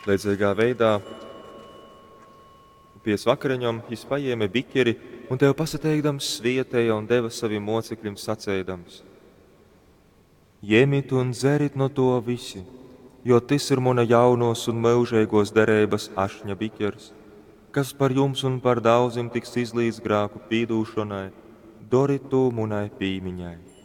Līdzīgā veidā pie vakariņām viņš paņēma biķeri un tev pasateikdams svietēja un deva saviem mocekļiem sacēdams: Ņemiet un dzerit no to visi, jo tas ir mana jaunos un mūžīgos derības ašņa biķers, kas par jums un par daudziem tiks izlīdz grēku pīdūšanai, doriet to manai pīmiņai.